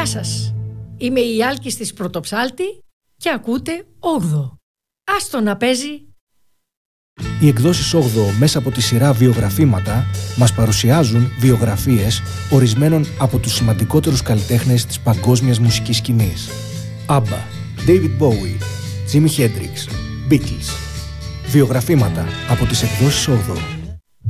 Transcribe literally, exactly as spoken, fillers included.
σας, είμαι η Άλκης της Πρωτοψάλτη και ακούτε όγδοο. Άστο να παίζει. Οι εκδόσεις όγδοο μέσα από τη σειρά βιογραφήματα μας παρουσιάζουν βιογραφίες ορισμένων από τους σημαντικότερους καλλιτέχνες της παγκόσμιας μουσικής σκηνής. ABBA, David Bowie, Jimi Hendrix, Beatles. Βιογραφήματα από τις εκδόσεις όγδοο.